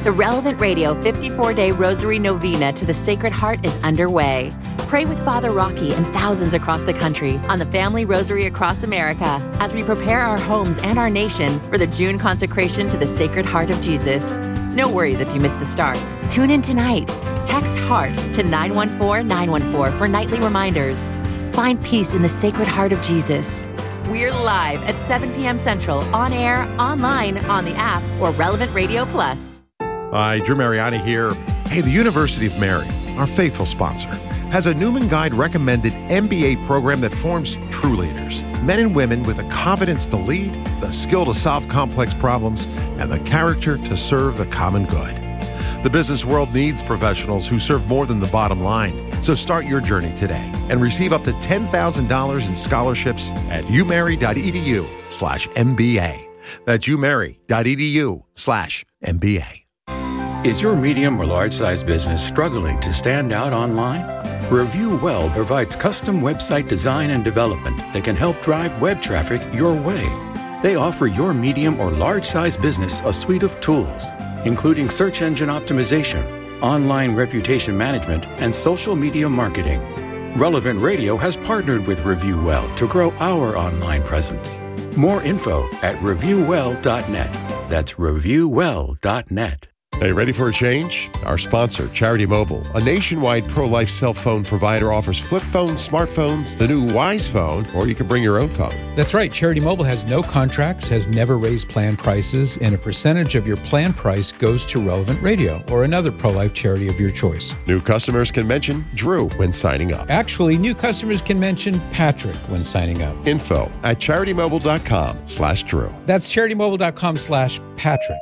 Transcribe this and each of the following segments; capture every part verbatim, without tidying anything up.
The Relevant Radio fifty-four day Rosary Novena to the Sacred Heart is underway. Pray with Father Rocky and thousands across the country on the Family Rosary Across America as we prepare our homes and our nation for the June consecration to the Sacred Heart of Jesus. No worries if you miss the start. Tune in tonight. Text HEART to nine one four nine one four for nightly reminders. Find peace in the Sacred Heart of Jesus. We're live at seven p.m. Central, on air, online, on the app, or Relevant Radio Plus. Hi, Drew Mariani here. Hey, the University of Mary, our faithful sponsor, has a Newman Guide recommended M B A program that forms true leaders. Men and women with the confidence to lead, the skill to solve complex problems, and the character to serve the common good. The business world needs professionals who serve more than the bottom line. So start your journey today and receive up to ten thousand dollars in scholarships at umary.edu slash MBA. That's umary.edu slash MBA. Is your medium or large-size business struggling to stand out online? Review Well provides custom website design and development that can help drive web traffic your way. They offer your medium or large-size business a suite of tools, including search engine optimization, online reputation management, and social media marketing. Relevant Radio has partnered with Review Well to grow our online presence. More info at review well dot net. That's review well dot net. Hey, ready for a change? Our sponsor, Charity Mobile, a nationwide pro-life cell phone provider, offers flip phones, smartphones, the new Wise Phone, or you can bring your own phone. That's right. Charity Mobile has no contracts, has never raised plan prices, and a percentage of your plan price goes to Relevant Radio or another pro-life charity of your choice. New customers can mention Drew when signing up. Actually, new customers can mention Patrick when signing up. Info at charitymobile.com slash Drew. That's charitymobile.com slash Patrick.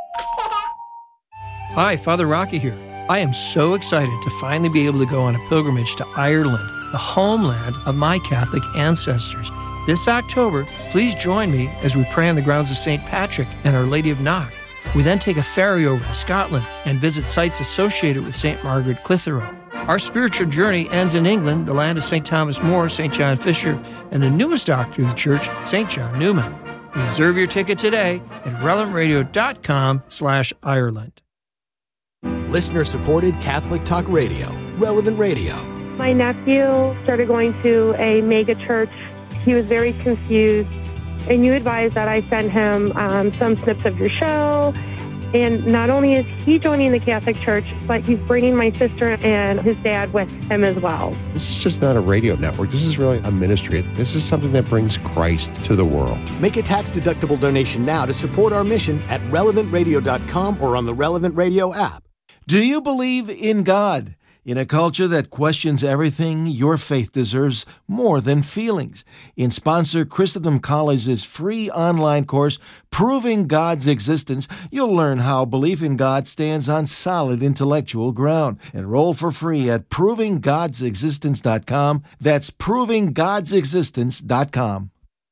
Hi, Father Rocky here. I am so excited to finally be able to go on a pilgrimage to Ireland, the homeland of my Catholic ancestors. This October, please join me as we pray on the grounds of Saint Patrick and Our Lady of Knock. We then take a ferry over to Scotland and visit sites associated with Saint Margaret Clitheroe. Our spiritual journey ends in England, the land of Saint Thomas More, Saint John Fisher, and the newest doctor of the church, Saint John Newman. Reserve your ticket today at relevantradio.com slash Ireland. Listener-supported Catholic Talk Radio, Relevant Radio. My nephew started going to a mega church. He was very confused, and you advised that I send him um, some snips of your show. And not only is he joining the Catholic Church, but he's bringing my sister and his dad with him as well. This is just not a radio network. This is really a ministry. This is something that brings Christ to the world. Make a tax-deductible donation now to support our mission at relevant radio dot com or on the Relevant Radio app. Do you believe in God? In a culture that questions everything, your faith deserves more than feelings. In sponsor Christendom College's free online course, Proving God's Existence, you'll learn how belief in God stands on solid intellectual ground. Enroll for free at proving gods existence dot com. That's proving gods existence dot com.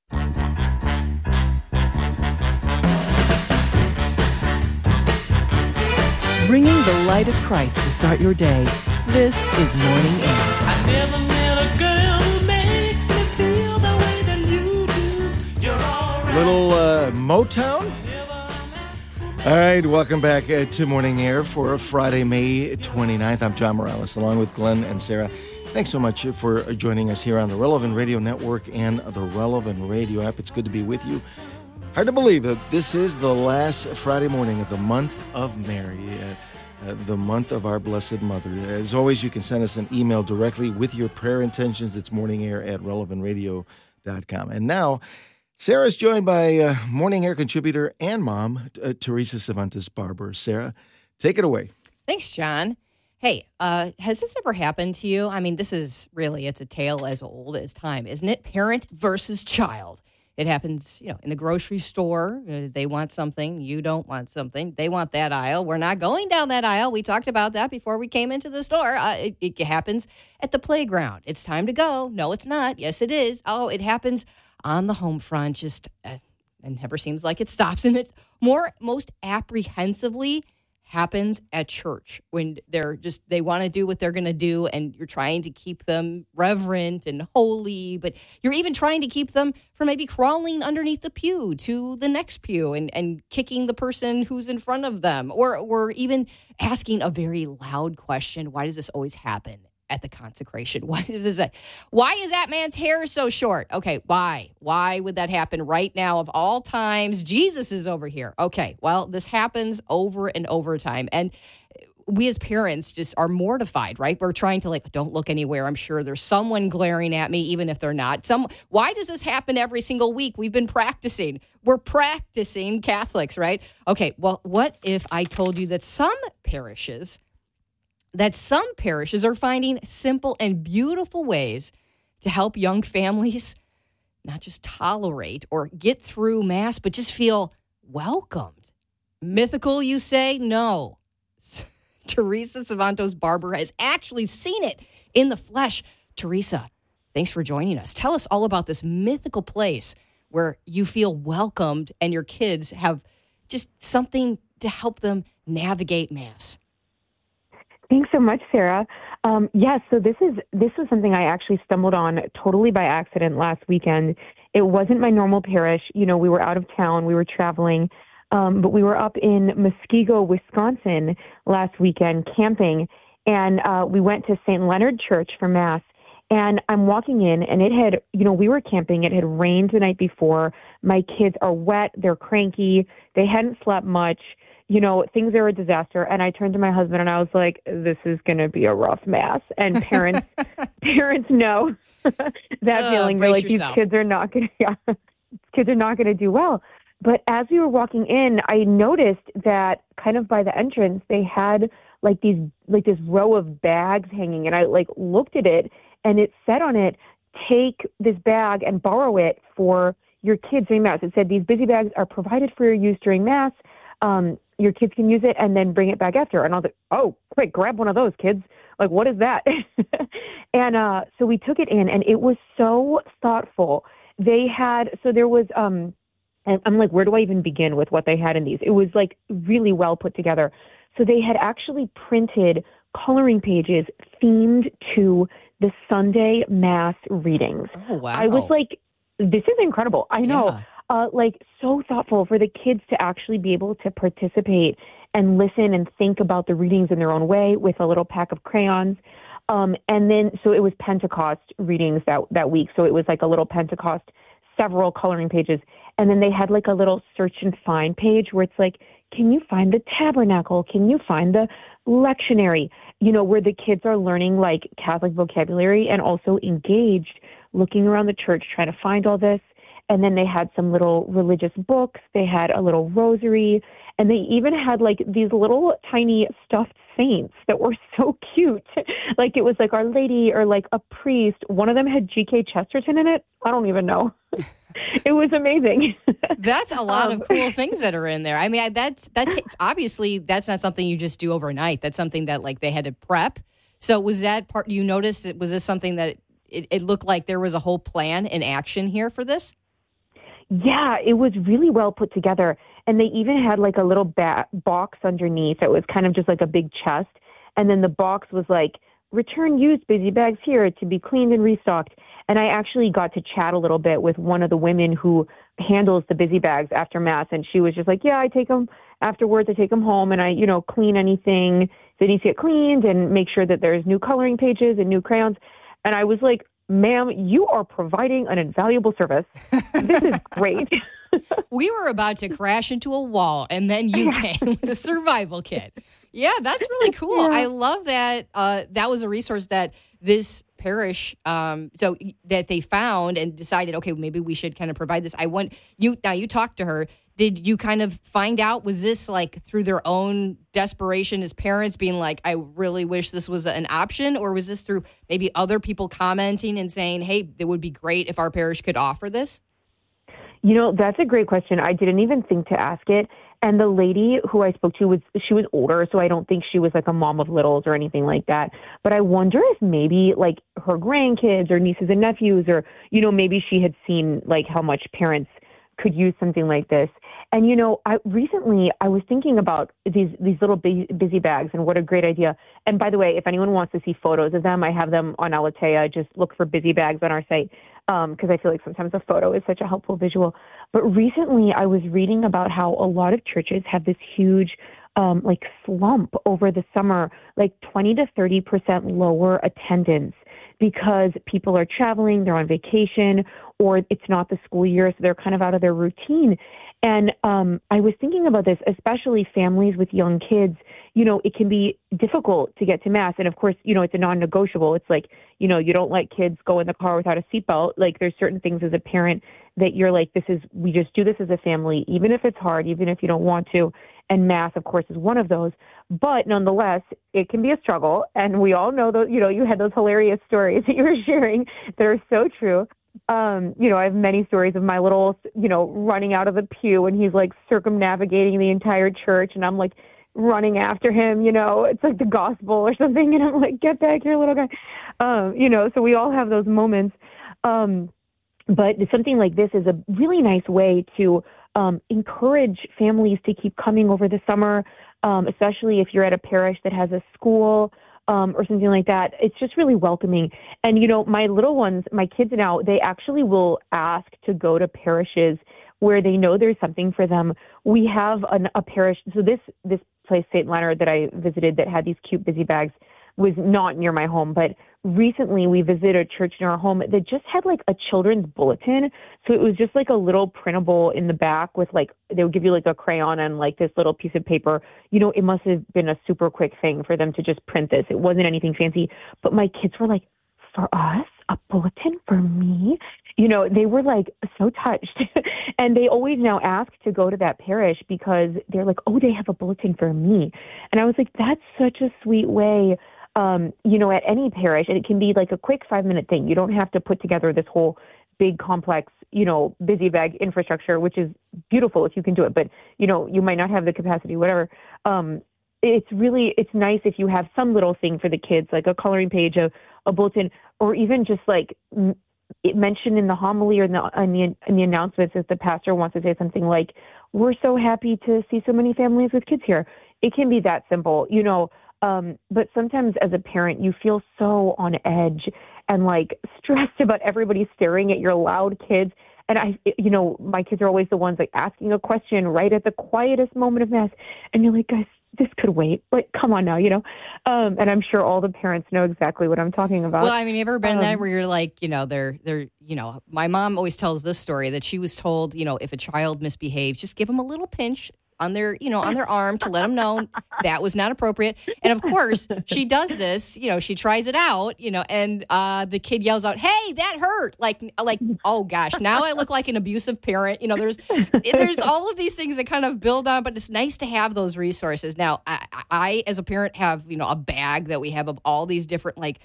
Bringing the light of Christ to start your day. This is Morning Air. I never met a girl who makes me feel the way that you do. You're all right. Little uh, Motown. All right, welcome back uh, to Morning Air for Friday, May twenty-ninth. I'm John Morales, along with Glenn and Sarah. Thanks so much for joining us here on the Relevant Radio Network and the Relevant Radio app. It's good to be with you. Hard to believe that this is the last Friday morning of the month of Mary, uh, uh, the month of our Blessed Mother. As always, you can send us an email directly with your prayer intentions. It's morningair at relevant radio dot com. And now, Sarah's joined by uh, Morning Air contributor and mom, uh, Teresa Cervantes Barber. Sarah, take it away. Thanks, John. Hey, uh, has this ever happened to you? I mean, this is really, it's a tale as old as time, isn't it? Parent versus child. It happens, you know, in the grocery store. Uh, they want something. You don't want something. They want that aisle. We're not going down that aisle. We talked about that before we came into the store. Uh, it, it happens at the playground. It's time to go. No, it's not. Yes, it is. Oh, it happens on the home front. Just uh, it never seems like it stops. And it's more, most apprehensively happens at church when they're just, they want to do what they're going to do, and you're trying to keep them reverent and holy, but you're even trying to keep them from maybe crawling underneath the pew to the next pew and, and kicking the person who's in front of them, or, or even asking a very loud question. Why does this always happen at the consecration? Why is this? Why is that man's hair so short? Okay, why? Why would that happen right now of all times? Jesus is over here. Okay, well, this happens over and over time. And we as parents just are mortified, right? We're trying to like, don't look anywhere. I'm sure there's someone glaring at me, even if they're not. Some. Why does this happen every single week? We've been practicing. We're practicing Catholics, right? Okay, well, what if I told you that some parishes that some parishes are finding simple and beautiful ways to help young families not just tolerate or get through Mass, but just feel welcomed. Mythical, you say? No. Teresa Savantos Barber has actually seen it in the flesh. Teresa, thanks for joining us. Tell us all about this mythical place where you feel welcomed and your kids have just something to help them navigate Mass. Thanks so much, Sarah. Um, yes, so this is this was something I actually stumbled on totally by accident last weekend. It wasn't my normal parish. You know, we were out of town. We were traveling, um, but we were up in Muskego, Wisconsin last weekend camping, and uh, we went to Saint Leonard Church for Mass. And I'm walking in, and it had, you know, we were camping. It had rained the night before. My kids are wet. They're cranky. They hadn't slept much. You know, things are a disaster. And I turned to my husband and I was like, this is going to be a rough Mass. And parents, parents know that uh, feeling. They're like, yourself. These kids are not going to, yeah, kids are not going to do well. But as we were walking in, I noticed that kind of by the entrance, they had like these, like this row of bags hanging. And I like looked at it and it said on it, take this bag and borrow it for your kids during Mass. It said these busy bags are provided for your use during Mass. Um, your kids can use it and then bring it back after. And I was like, oh, quick, grab one of those, kids. Like, what is that? and uh, so we took it in, and it was so thoughtful. They had, so there was, um, and I'm like, where do I even begin with what they had in these? It was like really well put together. So they had actually printed coloring pages themed to the Sunday Mass readings. Oh, wow. I was like, this is incredible. I know. Yeah. Uh, like so thoughtful for the kids to actually be able to participate and listen and think about the readings in their own way with a little pack of crayons. Um, and then, so it was Pentecost readings that, that week. So it was like a little Pentecost, several coloring pages. And then they had like a little search and find page where it's like, can you find the tabernacle? Can you find the lectionary? You know, where the kids are learning like Catholic vocabulary and also engaged, looking around the church, trying to find all this. And then they had some little religious books. They had a little rosary. And they even had like these little tiny stuffed saints that were so cute. Like it was like Our Lady or like a priest. One of them had G K Chesterton in it. I don't even know. It was amazing. That's a lot um, of cool things that are in there. I mean, I, that's, that's obviously that's not something you just do overnight. That's something that like they had to prep. So was that part, you noticed, was this something that it, it looked like there was a whole plan in action here for this? Yeah, it was really well put together. And they even had like a little ba- box underneath that was kind of just like a big chest. And then the box was like, return used busy bags here to be cleaned and restocked. And I actually got to chat a little bit with one of the women who handles the busy bags after Mass. And she was just like, yeah, I take them afterwards. I take them home and I, you know, clean anything that needs to get cleaned and make sure that there's new coloring pages and new crayons. And I was like, ma'am, you are providing an invaluable service. This is great. We were about to crash into a wall, and then you came, the survival kit. Yeah, that's really cool. Yeah. I love that. Uh, that was a resource that this parish, um, so that they found and decided, okay, maybe we should kind of provide this. I want you now. You talked to her. Did you kind of find out? Was this like through their own desperation as parents, being like, I really wish this was an option, or was this through maybe other people commenting and saying, hey, it would be great if our parish could offer this? You know, that's a great question. I didn't even think to ask it. And the lady who I spoke to was, she was older, so I don't think she was like a mom of littles or anything like that. But I wonder if maybe like her grandkids or nieces and nephews, or, you know, maybe she had seen like how much parents could use something like this. And, you know, I recently I was thinking about these these little busy, busy bags and what a great idea. And by the way, if anyone wants to see photos of them, I have them on Alatea. Just look for busy bags on our site because um, I feel like sometimes a photo is such a helpful visual. But recently I was reading about how a lot of churches have this huge um, like slump over the summer, like twenty to thirty percent lower attendance because people are traveling, they're on vacation, or it's not the school year, so they're kind of out of their routine. And um, I was thinking about this, especially families with young kids. You know, it can be difficult to get to Mass. And of course, you know, it's a non-negotiable. It's like, you know, you don't let kids go in the car without a seatbelt. Like there's certain things as a parent that you're like, this is, we just do this as a family, even if it's hard, even if you don't want to. And Mass, of course, is one of those. But nonetheless, it can be a struggle. And we all know those, you know, you had those hilarious stories that you were sharing that are so true. Um, you know, I have many stories of my little, you know, running out of the pew and he's like circumnavigating the entire church and I'm like running after him, you know, it's like the gospel or something. And I'm like, get back here, little guy. Um, you know, so we all have those moments. Um, but something like this is a really nice way to um, encourage families to keep coming over the summer, um, especially if you're at a parish that has a school Um, or something like that. It's just really welcoming. And, you know, my little ones, my kids now, they actually will ask to go to parishes where they know there's something for them. We have an, a parish. So this, this place, Saint Leonard, that I visited that had these cute busy bags was not near my home. But recently we visited a church near our home that just had like a children's bulletin. So it was just like a little printable in the back with like, they would give you like a crayon and like this little piece of paper. You know, it must have been a super quick thing for them to just print this. It wasn't anything fancy, but my kids were like, for us, a bulletin for me? You know, they were like so touched. And they always now ask to go to that parish because they're like, oh, they have a bulletin for me. And I was like, that's such a sweet way, um, you know, at any parish. And it can be like a quick five minute thing. You don't have to put together this whole big complex, you know, busy bag infrastructure, which is beautiful if you can do it. But, you know, you might not have the capacity, whatever. Um, it's really, it's nice if you have some little thing for the kids, like a coloring page, a, a bulletin, or even just like m- it mentioned in the homily or in the, in the, in the announcements if the pastor wants to say something like, we're so happy to see so many families with kids here. It can be that simple, you know, um, but sometimes as a parent, you feel so on edge and like stressed about everybody staring at your loud kids. And I, you know, my kids are always the ones like asking a question right at the quietest moment of Mass. And you're like, guys, this could wait. Like, come on now, you know? Um, and I'm sure all the parents know exactly what I'm talking about. Well, I mean, you ever been um, in that where you're like, you know, they're, they're, you know, my mom always tells this story that she was told, you know, if a child misbehaves, just give them a little pinch on their, you know, on their arm to let them know that was not appropriate. And of course, she does this, you know, she tries it out, you know, and uh, the kid yells out, hey, that hurt. Like, like, oh gosh, now I look like an abusive parent. You know, there's, there's all of these things that kind of build on, but it's nice to have those resources. Now, I, I as a parent have, you know, a bag that we have of all these different, like,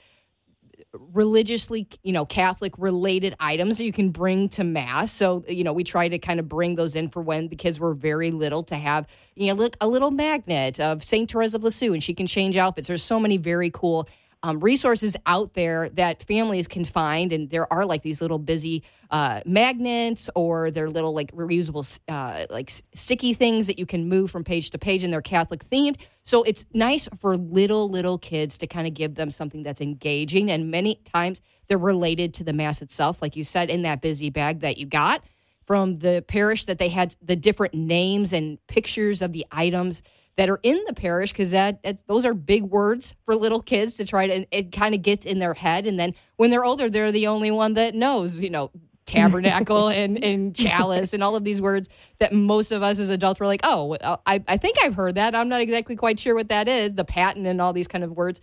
religiously, you know, Catholic related items that you can bring to Mass. So, you know, we try to kind of bring those in for when the kids were very little to have, you know, look, a little magnet of Saint Therese of Lisieux, and she can change outfits. There's so many very cool um, resources out there that families can find. And there are like these little busy uh, magnets, or they're little like reusable uh, like sticky things that you can move from page to page, and they're Catholic themed. So it's nice for little, little kids to kind of give them something that's engaging. And many times they're related to the Mass itself. Like you said, in that busy bag that you got from the parish, that they had the different names and pictures of the items that are in the parish, because that that's, those are big words for little kids to try to, it kind of gets in their head. And then when they're older, they're the only one that knows, you know, tabernacle and, and chalice and all of these words that most of us as adults were like, oh, I, I think I've heard that. I'm not exactly quite sure what that is, the paten and all these kind of words.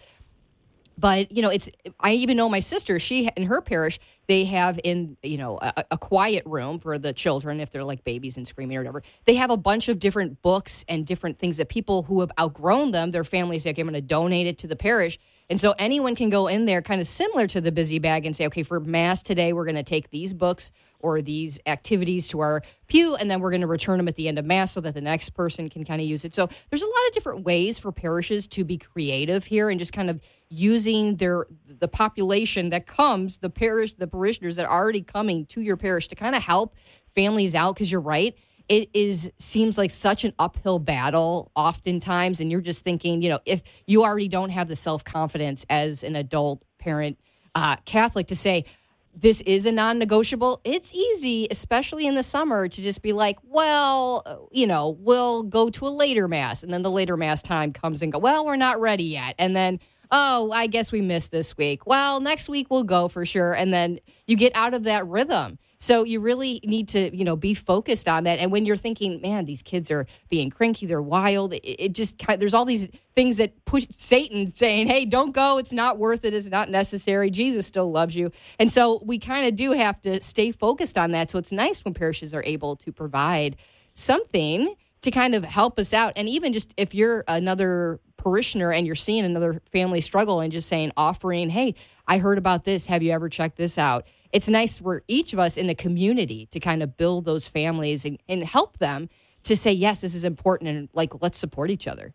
But, you know, it's, I even know my sister, she, in her parish, they have in, you know, a, a quiet room for the children, if they're like babies and screaming or whatever. They have a bunch of different books and different things that people who have outgrown them, their families say, okay, I'm going to donate it to the parish. And so anyone can go in there kind of similar to the busy bag and say, okay, for Mass today, we're going to take these books or these activities to our pew, and then we're going to return them at the end of Mass so that the next person can kind of use it. So there's a lot of different ways for parishes to be creative here and just kind of using their the population that comes, the parish, the parishioners that are already coming to your parish to kind of help families out, because you're right. It is seems like such an uphill battle oftentimes, and you're just thinking, you know, if you already don't have the self-confidence as an adult parent uh, Catholic to say, this is a non-negotiable, it's easy, especially in the summer, to just be like, well, you know, we'll go to a later Mass, and then the later Mass time comes and go, well, we're not ready yet, and then, oh, I guess we missed this week. Well, next week we'll go for sure, and then you get out of that rhythm. So you really need to, you know, be focused on that. And when you're thinking, man, these kids are being cranky, they're wild, it, it just kind of, there's all these things that push Satan saying, hey, don't go. It's not worth it. It's not necessary. Jesus still loves you. And so we kind of do have to stay focused on that. So it's nice when parishes are able to provide something to kind of help us out. And even just if you're another parishioner and you're seeing another family struggle and just saying, offering, hey, I heard about this. Have you ever checked this out? It's nice for each of us in the community to kind of build those families and, and help them to say, yes, this is important, and like, let's support each other.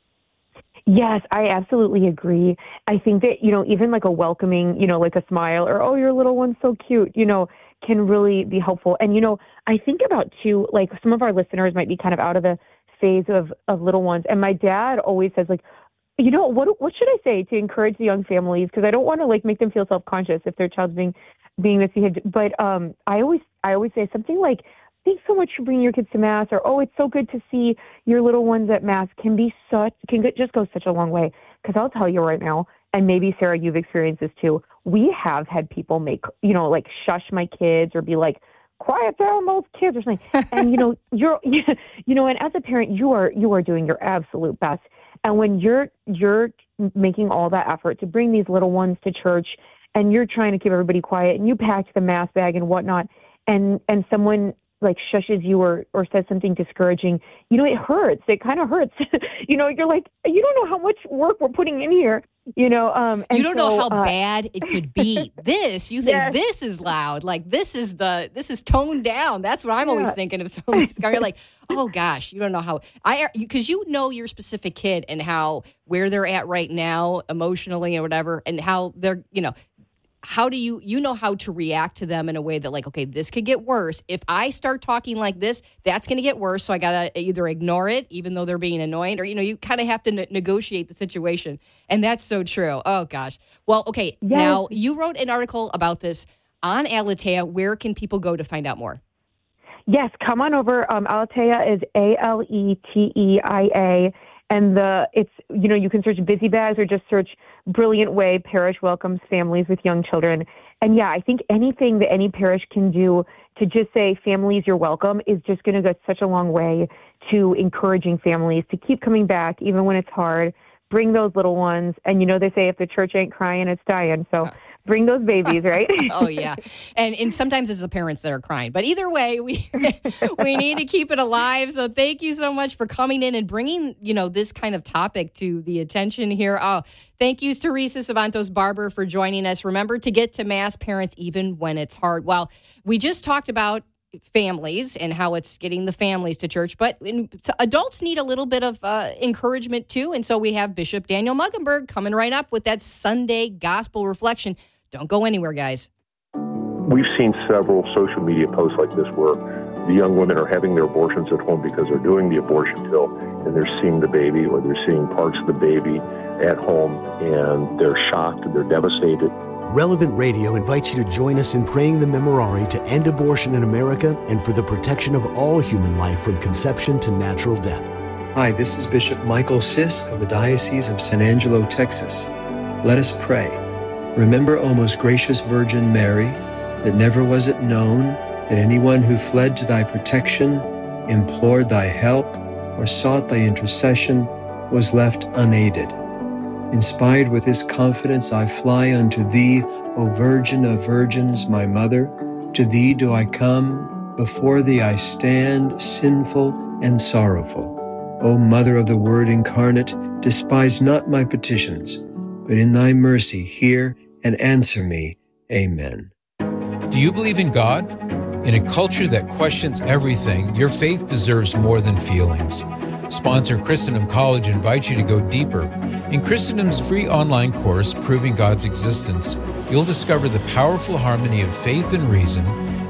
Yes, I absolutely agree. I think that, you know, even like a welcoming, you know, like a smile or, oh, your little one's so cute, you know, can really be helpful. And, you know, I think about too, like some of our listeners might be kind of out of the phase of, of little ones. And my dad always says, like, you know, what what should I say to encourage the young families? Because I don't want to like make them feel self-conscious if their child's being being misbehaved. But um, I always I always say something like, thanks so much for bringing your kids to Mass, or, oh, it's so good to see your little ones at Mass, can be such, can just go such a long way. Because I'll tell you right now, and maybe, Sarah, you've experienced this too, we have had people make, you know, like shush my kids or be like, quiet down those kids or something. And, you know, you're, you know, and as a parent, you are, you are doing your absolute best. And when you're, you're making all that effort to bring these little ones to church, and you're trying to keep everybody quiet, and you packed the Mass bag and whatnot, and, and someone like shushes you or, or says something discouraging, you know, it hurts. It kind of hurts. You know, you're like, you don't know how much work we're putting in here, you know. Um, and you don't so, know how uh, bad it could be. This, you think yes. this is loud. Like, this is the, this is toned down. That's what I'm yeah. always thinking of somebody's car. You're like, oh gosh, you don't know how, I, because you know your specific kid and how, where they're at right now emotionally or whatever, and how they're, you know, how do you, you know how to react to them in a way that like, okay, this could get worse. If I start talking like this, that's going to get worse. So I got to either ignore it, even though they're being annoying, or, you know, you kind of have to ne- negotiate the situation. And that's so true. Oh, gosh. Well, okay. Yes. Now, you wrote an article about this on Aleteia. Where can people go to find out more? Yes, come on over. Um, Aleteia is A L E T E I A. And the it's, you know, you can search Busy Bags or just search Brilliant Way Parish Welcomes Families with Young Children. And yeah, I think anything that any parish can do to just say, families, you're welcome, is just going to go such a long way to encouraging families to keep coming back, even when it's hard. Bring those little ones. And, you know, they say if the church ain't crying, it's dying. So bring those babies, right? Oh, yeah. And and sometimes it's the parents that are crying. But either way, we we need to keep it alive. So thank you so much for coming in and bringing, you know, this kind of topic to the attention here. Oh, thank you, Teresa Cervantes Barber, for joining us. Remember to get to Mass, parents, even when it's hard. Well, we just talked about families and how it's getting the families to church, but in, adults need a little bit of uh, encouragement too. And so we have Bishop Daniel Muggenberg coming right up with that Sunday gospel reflection. Don't go anywhere, guys. We've seen several social media posts like this where the young women are having their abortions at home because they're doing the abortion pill and they're seeing the baby, or they're seeing parts of the baby at home, and they're shocked and they're devastated. Relevant Radio invites you to join us in praying the Memorare to end abortion in America and for the protection of all human life from conception to natural death. Hi, this is Bishop Michael Sisk of the Diocese of San Angelo, Texas. Let us pray. Remember, O most gracious Virgin Mary, that never was it known that anyone who fled to thy protection, implored thy help, or sought thy intercession was left unaided. Inspired with this confidence, I fly unto thee, O Virgin of Virgins, my Mother. To thee do I come, before thee I stand, sinful and sorrowful. O Mother of the Word incarnate, despise not my petitions, but in thy mercy hear and answer me. Amen. Do you believe in God? In a culture that questions everything, your faith deserves more than feelings. Sponsor Christendom College invites you to go deeper. In Christendom's free online course, Proving God's Existence, you'll discover the powerful harmony of faith and reason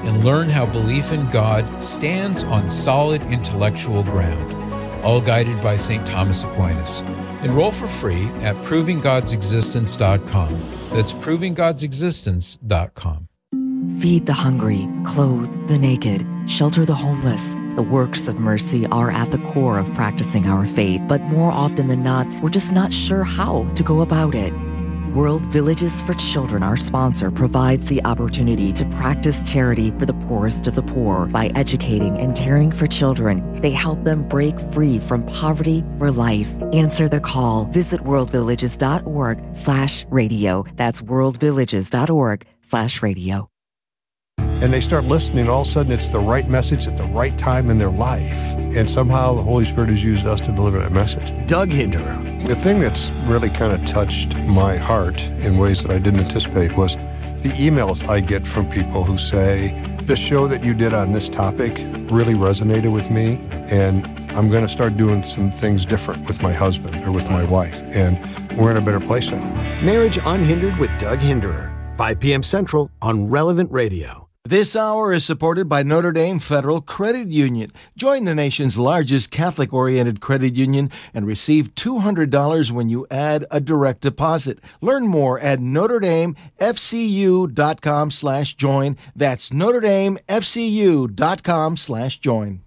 and learn how belief in God stands on solid intellectual ground, all guided by Saint Thomas Aquinas. Enroll for free at proving gods existence dot com. That's proving gods existence dot com. Feed the hungry, clothe the naked, shelter the homeless. The works of mercy are at the core of practicing our faith, but more often than not, we're just not sure how to go about it. World Villages for Children, our sponsor, provides the opportunity to practice charity for the poorest of the poor by educating and caring for children. They help them break free from poverty for life. Answer the call. Visit worldvillages.org slash radio. That's worldvillages.org slash radio. And they start listening, all of a sudden it's the right message at the right time in their life. And somehow the Holy Spirit has used us to deliver that message. Doug Hinderer. The thing that's really kind of touched my heart in ways that I didn't anticipate was the emails I get from people who say, the show that you did on this topic really resonated with me, and I'm going to start doing some things different with my husband or with my wife, and we're in a better place now. Marriage Unhindered with Doug Hinderer, five p.m. Central on Relevant Radio. This hour is supported by Notre Dame Federal Credit Union. Join the nation's largest Catholic-oriented credit union and receive two hundred dollars when you add a direct deposit. Learn more at NotreDameFCU.com slash join. That's NotreDameFCU.com slash join.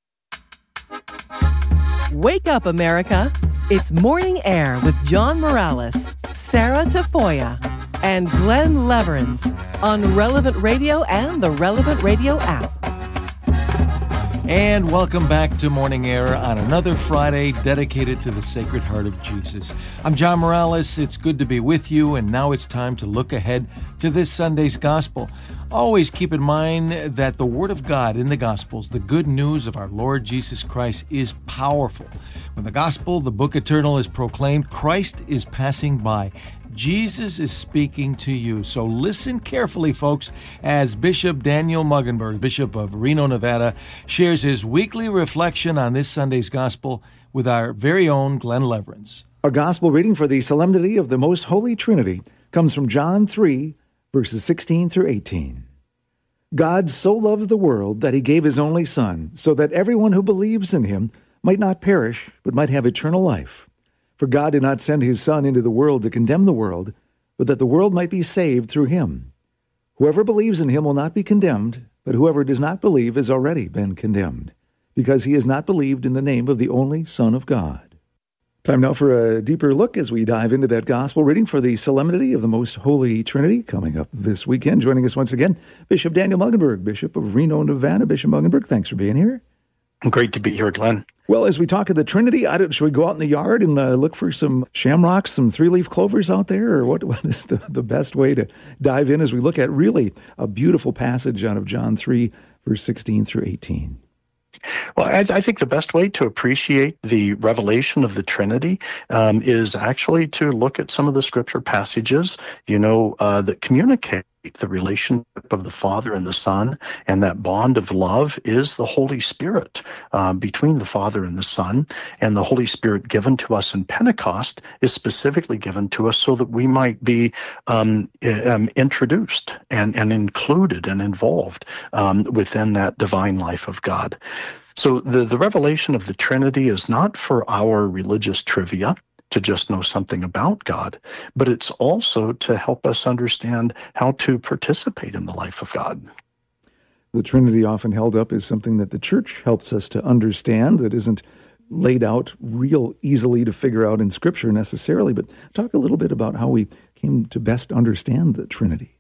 Wake up, America. It's Morning Air with John Morales, Sarah Tafoya, and Glenn Leverins on Relevant Radio and the Relevant Radio app. And welcome back to Morning Air on another Friday dedicated to the Sacred Heart of Jesus. I'm John Morales. It's good to be with you, and now it's time to look ahead to this Sunday's Gospel. Always keep in mind that the Word of God in the Gospels, the good news of our Lord Jesus Christ, is powerful. When the Gospel, the Book Eternal, is proclaimed, Christ is passing by. Jesus is speaking to you. So listen carefully, folks, as Bishop Daniel Muggenberg, Bishop of Reno, Nevada, shares his weekly reflection on this Sunday's Gospel with our very own Glenn Leverins. Our Gospel reading for the Solemnity of the Most Holy Trinity comes from John three, verses sixteen through eighteen. God so loved the world that he gave his only Son, so that everyone who believes in him might not perish, but might have eternal life. For God did not send his Son into the world to condemn the world, but that the world might be saved through him. Whoever believes in him will not be condemned, but whoever does not believe has already been condemned, because he has not believed in the name of the only Son of God. Time now for a deeper look as we dive into that gospel reading for the Solemnity of the Most Holy Trinity coming up this weekend. Joining us once again, Bishop Daniel Muggenberg, Bishop of Reno, Nevada. Bishop Muggenberg, thanks for being here. Great to be here, Glenn. Well, as we talk of the Trinity, I don't, should we go out in the yard and uh, look for some shamrocks, some three-leaf clovers out there? Or what, what is the, the best way to dive in as we look at really a beautiful passage out of John three, verse sixteen through eighteen? Well, I, I think the best way to appreciate the revelation of the Trinity um, is actually to look at some of the scripture passages, you know, uh, that communicate the relationship of the Father and the Son, and that bond of love is the Holy Spirit uh, between the Father and the Son. And the Holy Spirit given to us in Pentecost is specifically given to us so that we might be um, um, introduced and, and included and involved um, within that divine life of God. So the, the revelation of the Trinity is not for our religious trivia, to just know something about God, but it's also to help us understand how to participate in the life of God. The Trinity often held up as something that the church helps us to understand that isn't laid out real easily to figure out in Scripture necessarily, but talk a little bit about how we came to best understand the Trinity.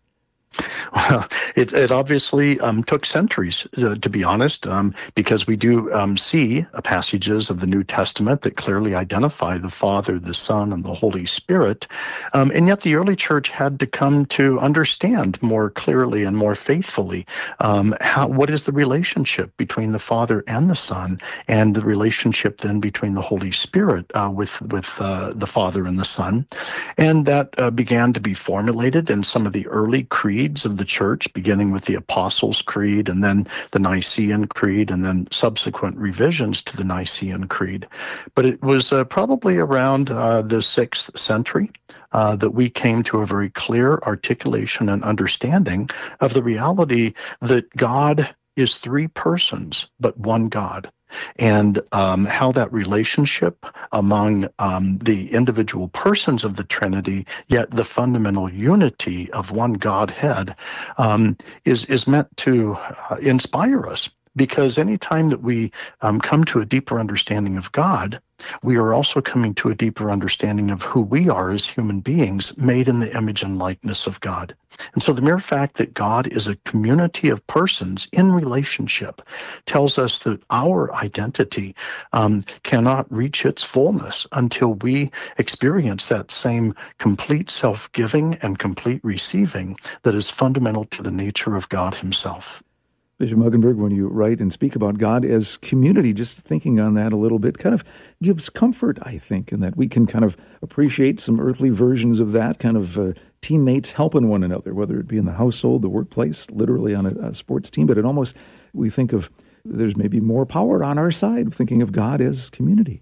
Well, it, it obviously um, took centuries, uh, to be honest, um, because we do um, see uh, passages of the New Testament that clearly identify the Father, the Son, and the Holy Spirit. Um, and yet the early church had to come to understand more clearly and more faithfully um, how, what is the relationship between the Father and the Son, and the relationship then between the Holy Spirit uh, with, with uh, the Father and the Son. And that uh, began to be formulated in some of the early creeds creeds of the church, beginning with the Apostles' Creed and then the Nicene Creed and then subsequent revisions to the Nicene Creed. But it was uh, probably around uh, the sixth century uh, that we came to a very clear articulation and understanding of the reality that God is three persons, but one God. And um, how that relationship among um, the individual persons of the Trinity, yet the fundamental unity of one Godhead, um, is, is meant to uh, inspire us. Because anytime that we um, come to a deeper understanding of God, we are also coming to a deeper understanding of who we are as human beings made in the image and likeness of God. And so the mere fact that God is a community of persons in relationship tells us that our identity um, cannot reach its fullness until we experience that same complete self-giving and complete receiving that is fundamental to the nature of God himself. Bishop Muggenberg, when you write and speak about God as community, just thinking on that a little bit kind of gives comfort, I think, in that we can kind of appreciate some earthly versions of that, kind of uh, teammates helping one another, whether it be in the household, the workplace, literally on a, a sports team. But it almost, we think of, there's maybe more power on our side, thinking of God as community.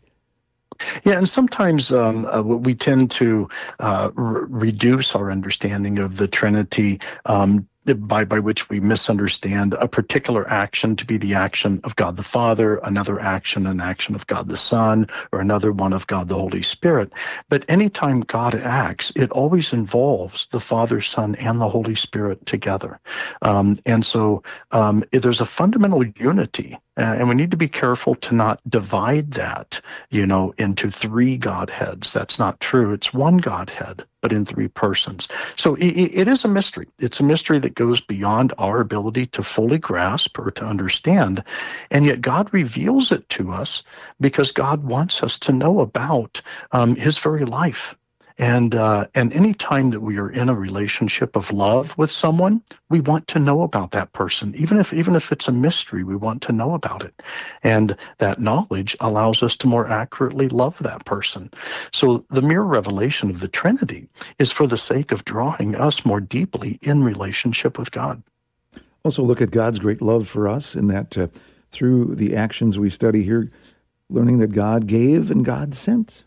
Yeah, and sometimes um, uh, we tend to uh, r- reduce our understanding of the Trinity um, by by which we misunderstand a particular action to be the action of God the Father, another action an action of God the Son, or another one of God the Holy Spirit. But anytime God acts, it always involves the Father, Son, and the Holy Spirit together. Um, and so um, there's a fundamental unity. Uh, and we need to be careful to not divide that, you know, into three Godheads. That's not true. It's one Godhead, but in three persons. So it, it is a mystery. It's a mystery that goes beyond our ability to fully grasp or to understand. And yet God reveals it to us because God wants us to know about um, his very life. And uh, and any time that we are in a relationship of love with someone, we want to know about that person. Even if even if it's a mystery, we want to know about it. And that knowledge allows us to more accurately love that person. So the mere revelation of the Trinity is for the sake of drawing us more deeply in relationship with God. Also look at God's great love for us in that uh, through the actions we study here, learning that God gave and God sent.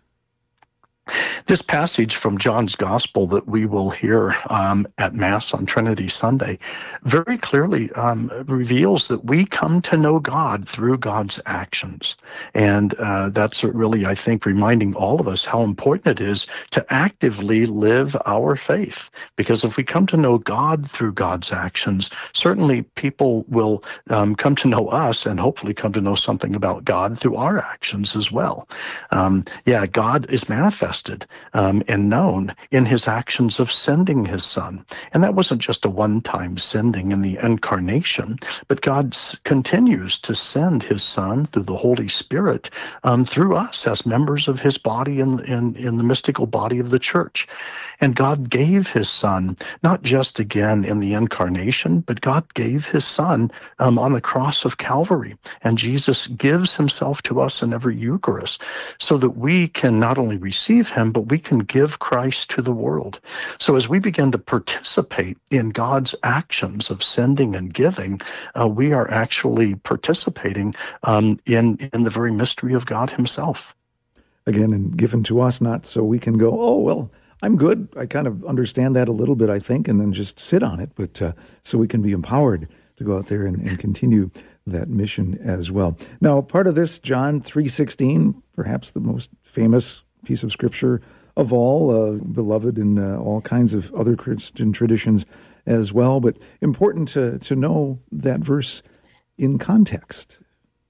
This passage from John's Gospel that we will hear um, at Mass on Trinity Sunday very clearly um, reveals that we come to know God through God's actions. And uh, that's really, I think, reminding all of us how important it is to actively live our faith. Because if we come to know God through God's actions, certainly people will um, come to know us and hopefully come to know something about God through our actions as well. Um, yeah, God is manifested Um, and known in his actions of sending his Son. And that wasn't just a one-time sending in the incarnation, but God s- continues to send his Son through the Holy Spirit um, through us as members of his body in, in, in the mystical body of the church. And God gave his Son, not just again in the incarnation, but God gave his Son um, on the cross of Calvary. And Jesus gives himself to us in every Eucharist so that we can not only receive him, but we can give Christ to the world. So as we begin to participate in God's actions of sending and giving, uh, we are actually participating um, in, in the very mystery of God himself. Again, and given to us, not so we can go, oh, well, I'm good. I kind of understand that a little bit, I think, and then just sit on it, but uh, so we can be empowered to go out there and, and continue that mission as well. Now, part of this, John three sixteen, perhaps the most famous piece of scripture of all, uh, beloved in uh, all kinds of other Christian traditions as well, but important to, to know that verse in context.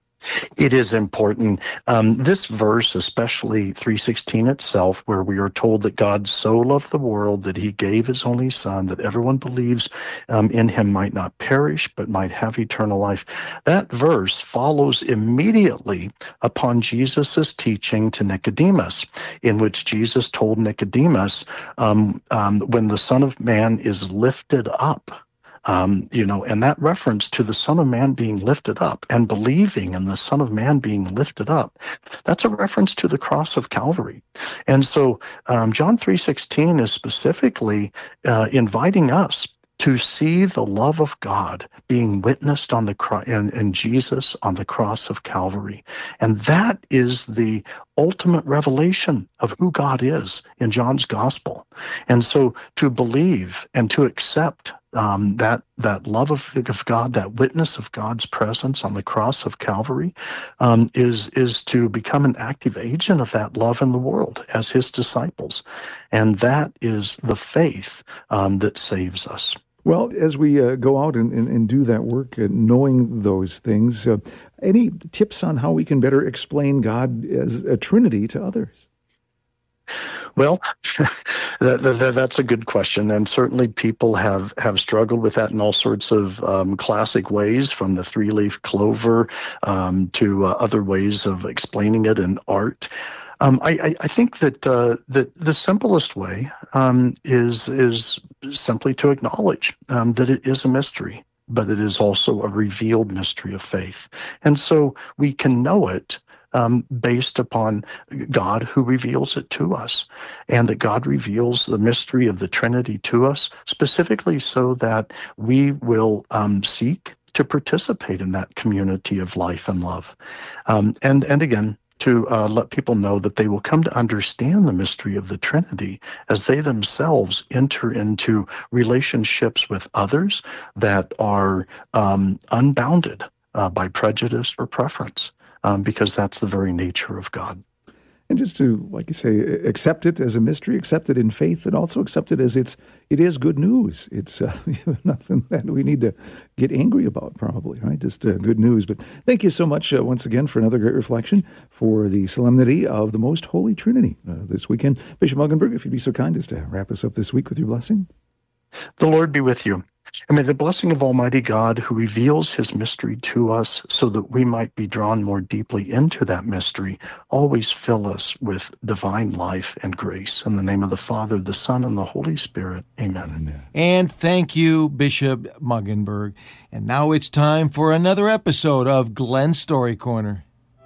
It is important. Um, this verse, especially three sixteen itself, where we are told that God so loved the world that he gave his only Son, that everyone believes um, in him might not perish, but might have eternal life. That verse follows immediately upon Jesus' teaching to Nicodemus, in which Jesus told Nicodemus, um, um, when the Son of Man is lifted up, Um, you know, and that reference to the Son of Man being lifted up and believing in the Son of Man being lifted up, that's a reference to the cross of Calvary. And so um, John three sixteen is specifically uh, inviting us to see the love of God being witnessed on the cro- in, in Jesus on the cross of Calvary. And that is the ultimate revelation of who God is in John's gospel. And so to believe and to accept um, that that love of, of God, that witness of God's presence on the cross of Calvary, um, is is to become an active agent of that love in the world as his disciples. And that is the faith um, that saves us. Well, as we uh, go out and, and, and do that work, uh, knowing those things, uh, any tips on how we can better explain God as a Trinity to others? Well, that, that, that's a good question, and certainly people have, have struggled with that in all sorts of um, classic ways, from the three-leaf clover um, to uh, other ways of explaining it in art. Um, I, I think that uh, that the simplest way um, is is simply to acknowledge um, that it is a mystery, but it is also a revealed mystery of faith, and so we can know it Um, based upon God who reveals it to us, and that God reveals the mystery of the Trinity to us specifically so that we will um, seek to participate in that community of life and love. Um, and, and again, to uh, let people know that they will come to understand the mystery of the Trinity as they themselves enter into relationships with others that are um, unbounded uh, by prejudice or preference. Um, because that's the very nature of God. And just to, like you say, accept it as a mystery, accept it in faith, and also accept it as it's, it is good news. It's uh, nothing that we need to get angry about, probably, right? Just uh, good news. But thank you so much uh, once again for another great reflection for the solemnity of the Most Holy Trinity uh, this weekend. Bishop Muggenberg, if you'd be so kind as to wrap us up this week with your blessing. The Lord be with you. And may the blessing of Almighty God, who reveals his mystery to us so that we might be drawn more deeply into that mystery, always fill us with divine life and grace. In the name of the Father, the Son, and the Holy Spirit. Amen. Amen. And thank you, Bishop Muggenberg. And now it's time for another episode of Glenn's Story Corner.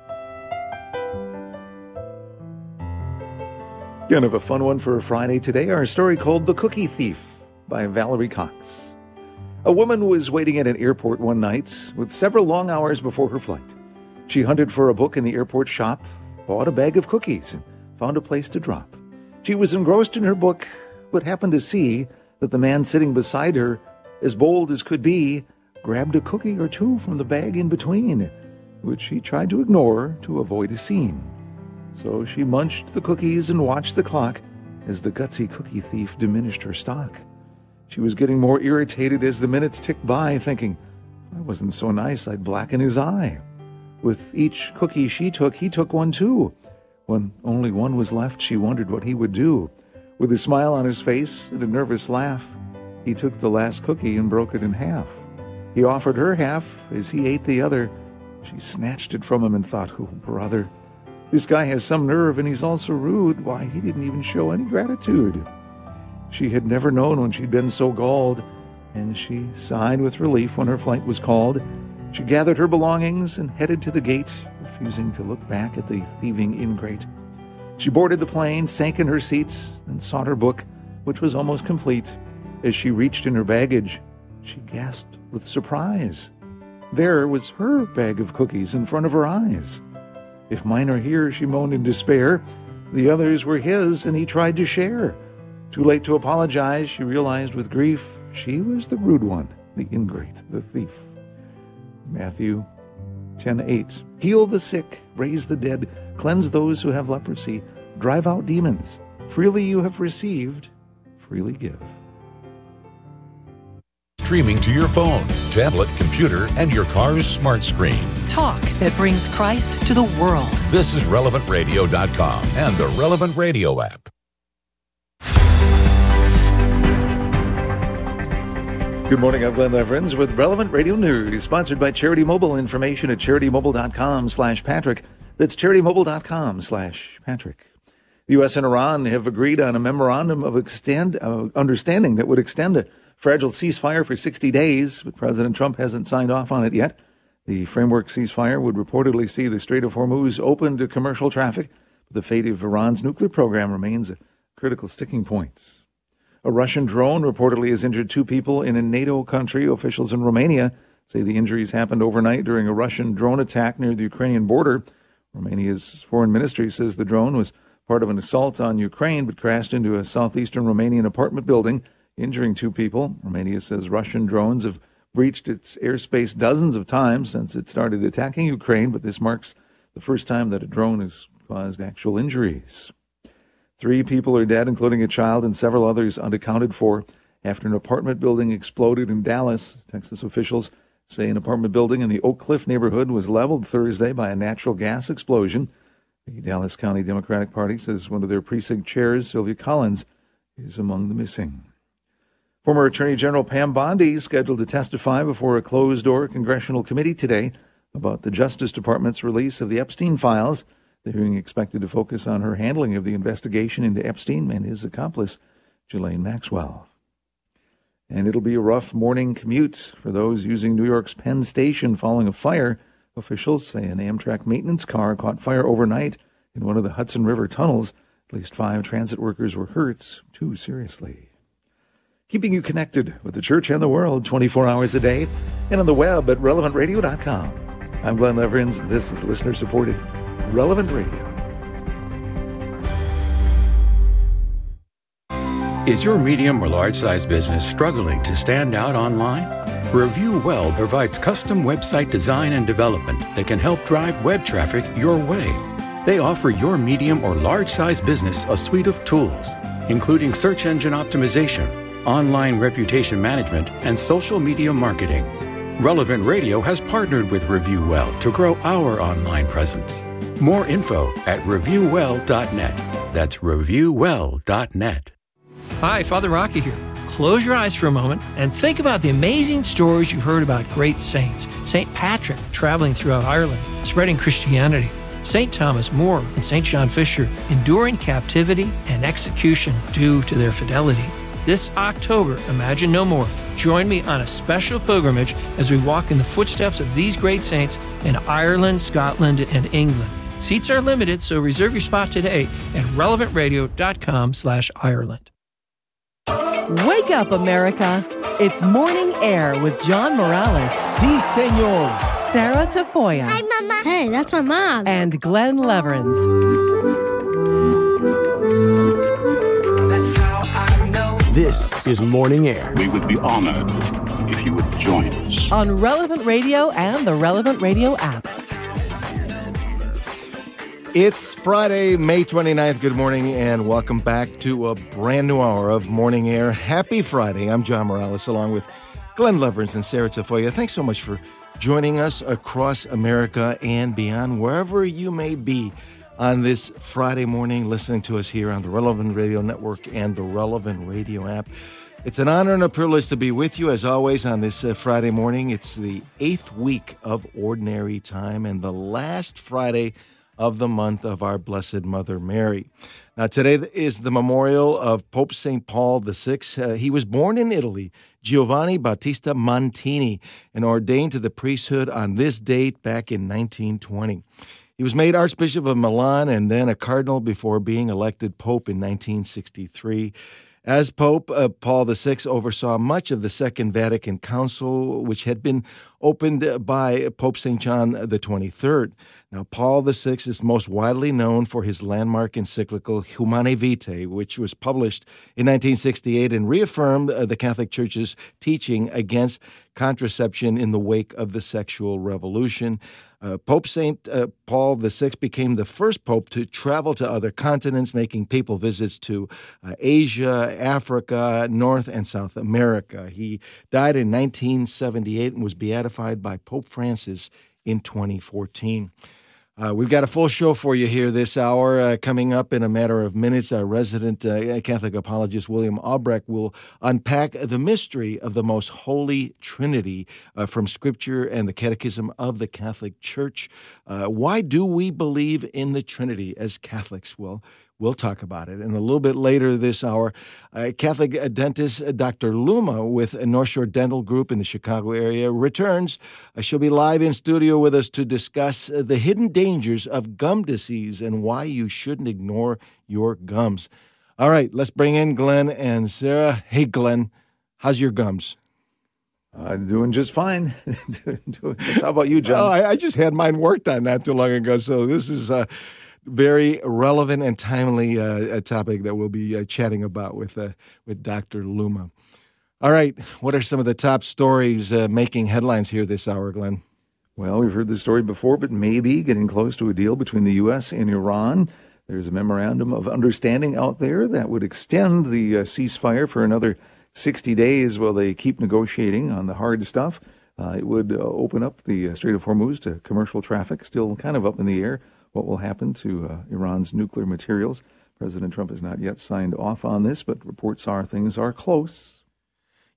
Kind of a fun one for a Friday today. Our story called The Cookie Thief by Valerie Cox. A woman was waiting at an airport one night with several long hours before her flight. She hunted for a book in the airport shop, bought a bag of cookies, and found a place to drop. She was engrossed in her book, but happened to see that the man sitting beside her, as bold as could be, grabbed a cookie or two from the bag in between, which she tried to ignore to avoid a scene. So she munched the cookies and watched the clock as the gutsy cookie thief diminished her stock. She was getting more irritated as the minutes ticked by, thinking, if I wasn't so nice, I'd blacken his eye. With each cookie she took, he took one too. When only one was left, she wondered what he would do. With a smile on his face and a nervous laugh, he took the last cookie and broke it in half. He offered her half as he ate the other. She snatched it from him and thought, oh, brother, this guy has some nerve and he's also rude. Why, he didn't even show any gratitude. She had never known when she'd been so galled, and she sighed with relief when her flight was called. She gathered her belongings and headed to the gate, refusing to look back at the thieving ingrate. She boarded the plane, sank in her seat, and sought her book, which was almost complete. As she reached in her baggage, she gasped with surprise. There was her bag of cookies in front of her eyes. If mine are here, she moaned in despair, the others were his, and he tried to share. Too late to apologize, she realized with grief she was the rude one, the ingrate, the thief. Matthew ten eight. Heal the sick, raise the dead, cleanse those who have leprosy, drive out demons. Freely you have received, freely give. Streaming to your phone, tablet, computer, and your car's smart screen. Talk that brings Christ to the world. This is relevant radio dot com and the Relevant Radio app. Good morning, I'm Glenn Leverins with Relevant Radio News, sponsored by Charity Mobile. Information at charitymobile.com slash Patrick. That's charitymobile.com slash Patrick. The U S and Iran have agreed on a memorandum of extend, uh, understanding that would extend a fragile ceasefire for sixty days, but President Trump hasn't signed off on it yet. The framework ceasefire would reportedly see the Strait of Hormuz open to commercial traffic, but the fate of Iran's nuclear program remains a critical sticking point. A Russian drone reportedly has injured two people in a NATO country. Officials in Romania say the injuries happened overnight during a Russian drone attack near the Ukrainian border. Romania's foreign ministry says the drone was part of an assault on Ukraine, but crashed into a southeastern Romanian apartment building, injuring two people. Romania says Russian drones have breached its airspace dozens of times since it started attacking Ukraine, but this marks the first time that a drone has caused actual injuries. Three people are dead, including a child, and several others unaccounted for after an apartment building exploded in Dallas. Texas officials say an apartment building in the Oak Cliff neighborhood was leveled Thursday by a natural gas explosion. The Dallas County Democratic Party says one of their precinct chairs, Sylvia Collins, is among the missing. Former Attorney General Pam Bondi is scheduled to testify before a closed-door congressional committee today about the Justice Department's release of the Epstein files. The hearing expected to focus on her handling of the investigation into Epstein and his accomplice, Ghislaine Maxwell. And it'll be a rough morning commute for those using New York's Penn Station following a fire. Officials say an Amtrak maintenance car caught fire overnight in one of the Hudson River tunnels. At least five transit workers were hurt, two seriously. Keeping you connected with the church and the world twenty-four hours a day and on the web at relevant radio dot com. I'm Glenn Leverins. This is listener-supported Relevant Radio. Is your medium or large-size business struggling to stand out online? Review Well provides custom website design and development that can help drive web traffic your way. They offer your medium or large-size business a suite of tools, including search engine optimization, online reputation management, and social media marketing. Relevant Radio has partnered with Review Well to grow our online presence. More info at review well dot net. That's review well dot net. Hi, Father Rocky here. Close your eyes for a moment and think about the amazing stories you've heard about great saints. Saint Patrick traveling throughout Ireland, spreading Christianity. Saint Thomas More and Saint John Fisher enduring captivity and execution due to their fidelity. This October, Imagine No More. Join me on a special pilgrimage as we walk in the footsteps of these great saints in Ireland, Scotland, and England. Seats are limited, so reserve your spot today at relevant radio dot com slash Ireland. Wake up, America. It's Morning Air with John Morales. Si, senor. Sarah Tafoya. Hi, Mama. Hey, that's my mom. And Glenn Leverins. That's how I know. This is Morning Air. We would be honored if you would join us. On Relevant Radio and the Relevant Radio app. It's Friday, May twenty-ninth. Good morning and welcome back to a brand new hour of Morning Air. Happy Friday. I'm John Morales along with Glenn Leverins and Sarah Tafoya. Thanks so much for joining us across America and beyond, wherever you may be on this Friday morning, listening to us here on the Relevant Radio Network and the Relevant Radio app. It's an honor and a privilege to be with you, as always, on this uh, Friday morning. It's the eighth week of Ordinary Time and the last Friday of the month of our Blessed Mother Mary. Now, today is the memorial of Pope Saint Paul the Sixth. Uh, he was born in Italy, Giovanni Battista Montini, and ordained to the priesthood on this date back in nineteen twenty. He was made Archbishop of Milan and then a cardinal before being elected Pope in nineteen sixty-three. As Pope, uh, Paul the Sixth oversaw much of the Second Vatican Council, which had been opened by Pope Saint John the twenty-third. Now, Paul the Sixth is most widely known for his landmark encyclical Humanae Vitae, which was published in nineteen sixty-eight and reaffirmed uh, the Catholic Church's teaching against contraception in the wake of the sexual revolution. Uh, Pope Saint uh, Paul the Sixth became the first pope to travel to other continents, making papal visits to uh, Asia, Africa, North and South America. He died in nineteen seventy-eight and was beatified by Pope Francis in twenty fourteen. Uh, we've got a full show for you here this hour. Uh, coming up in a matter of minutes, our resident uh, Catholic apologist William Albrecht will unpack the mystery of the Most Holy Trinity uh, from Scripture and the Catechism of the Catholic Church. Uh, why do we believe in the Trinity as Catholics? Well, we'll talk about it. And a little bit later this hour, uh, Catholic dentist uh, Doctor Luma with a North Shore Dental Group in the Chicago area returns. Uh, she'll be live in studio with us to discuss uh, the hidden dangers of gum disease and why you shouldn't ignore your gums. All right, let's bring in Glenn and Sarah. Hey, Glenn, how's your gums? I'm doing just fine. How about you, John? Oh, I, I just had mine worked on not too long ago, so this is a very relevant and timely uh, a topic that we'll be uh, chatting about with uh, with Doctor Luma. All right, what are some of the top stories uh, making headlines here this hour, Glenn? Well, we've heard this story before, but maybe getting close to a deal between the U S and Iran. There's a memorandum of understanding out there that would extend the uh, ceasefire for another sixty days while they keep negotiating on the hard stuff. Uh, it would uh, open up the uh, Strait of Hormuz to commercial traffic, still kind of up in the air. What will happen to uh, Iran's nuclear materials? President Trump has not yet signed off on this, but reports are things are close.